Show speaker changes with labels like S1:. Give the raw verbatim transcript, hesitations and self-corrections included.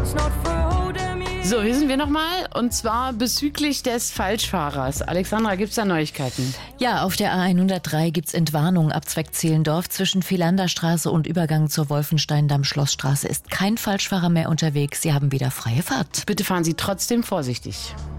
S1: So, hier sind wir nochmal und zwar bezüglich des Falschfahrers. Alexandra, gibt es da Neuigkeiten?
S2: Ja, auf der A hundertdrei gibt es Entwarnung ab Zweck Zehlendorf. Zwischen Vilanderstraße und Übergang zur Wolfenstein-Damm-Schlossstraße ist kein Falschfahrer mehr unterwegs. Sie haben wieder freie Fahrt.
S1: Bitte fahren Sie trotzdem vorsichtig.